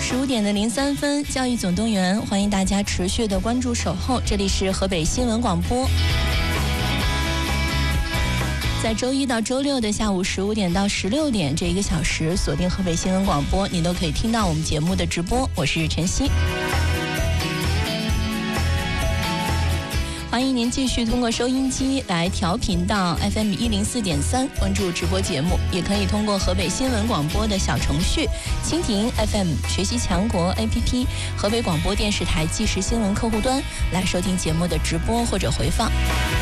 15:03，教育总动员，欢迎大家持续的关注守候，这里是河北新闻广播。在周一到周六的下午15点到16点这1个小时，锁定河北新闻广播，你都可以听到我们节目的直播。我是晨曦。欢迎您继续通过收音机来调频到 FM 104.3关注直播节目，也可以通过河北新闻广播的小程序、蜻蜓 FM、学习强国 APP、河北广播电视台即时新闻客户端来收听节目的直播或者回放。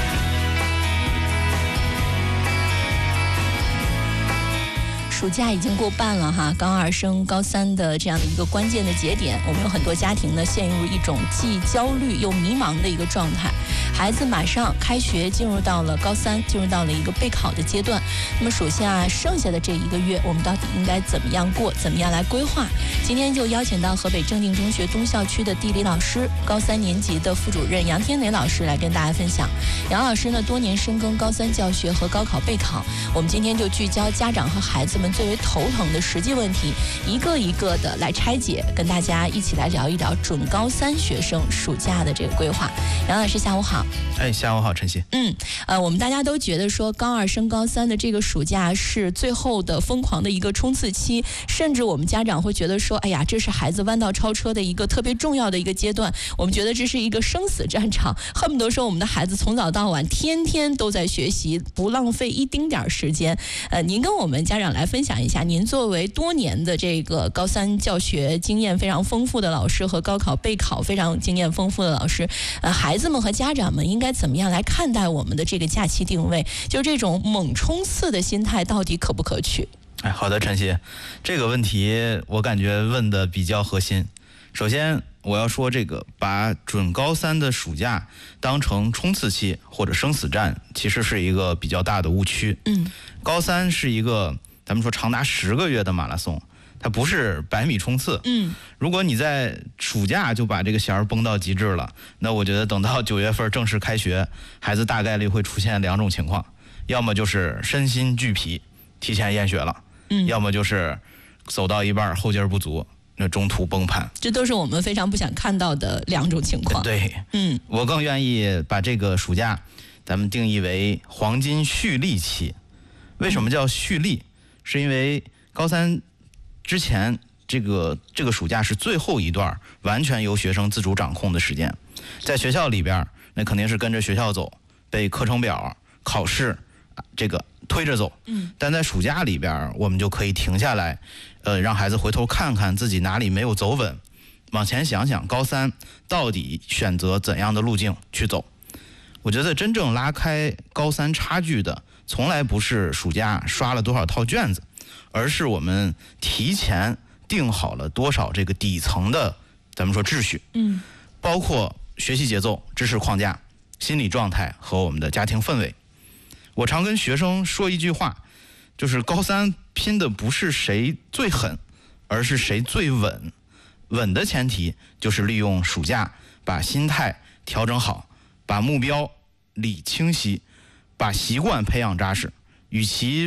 暑假已经过半了哈，高2升高3的这样的一个关键的节点，我们有很多家庭呢陷入一种既焦虑又迷茫的一个状态。孩子马上开学，进入到了高3，进入到了一个备考的阶段。那么暑假剩下的这1个月，我们到底应该怎么样过，怎么样来规划？今天就邀请到河北正定中学东校区的地理老师、高3年级的副主任杨天磊老师来跟大家分享。杨老师呢多年深耕高3教学和高考备考，我们今天就聚焦家长和孩子们最为头疼的实际问题，一个一个的来拆解，跟大家一起来聊一聊准高3学生暑假的这个规划。杨老师下午好。 下午好，晨曦。 我们大家都觉得说高2升高3的这个暑假是最后的疯狂的一个冲刺期，甚至我们家长会觉得说，哎呀，这是孩子弯道超车的一个特别重要的一个阶段，我们觉得这是一个生死战场，恨不得说我们的孩子从早到晚天天都在学习，不浪费一丁点时间。您跟我们家长来分享一下，您作为多年的这个高3教学经验非常丰富的老师和高考备考非常经验丰富的老师，孩子们和家长们应该怎么样来看待我们的这个假期定位？就这种猛冲刺的心态到底可不可取？ 好的，晨曦，这个问题我感觉问的比较核心。首先我要说，这个把准高3的暑假当成冲刺期或者生死战，其实是一个比较大的误区。高3是一个咱们说长达10个月的马拉松，它不是100米冲刺。如果你在暑假就把这个弦绷到极致了，那我觉得等到9月份正式开学，孩子大概率会出现2种情况，要么就是身心俱疲，提前厌学了，要么就是走到一半后劲不足，那中途崩盘。 这都是我们非常不想看到的2种情况。 对，我更愿意把这个暑假咱们定义为黄金蓄力期。为什么叫蓄力？是因为高3之前这个暑假是最后一段完全由学生自主掌控的时间。在学校里边，那肯定是跟着学校走，被课程表、考试这个推着走。但在暑假里边，我们就可以停下来，让孩子回头看看自己哪里没有走稳，往前想想高3到底选择怎样的路径去走。我觉得真正拉开高3差距的，从来不是暑假刷了多少套卷子，而是我们提前定好了多少这个底层的咱们说秩序，包括学习节奏、知识框架、心理状态和我们的家庭氛围。我常跟学生说一句话，就是高3拼的不是谁最狠，而是谁最稳。稳的前提就是利用暑假把心态调整好，把目标理清晰，把习惯培养扎实。与其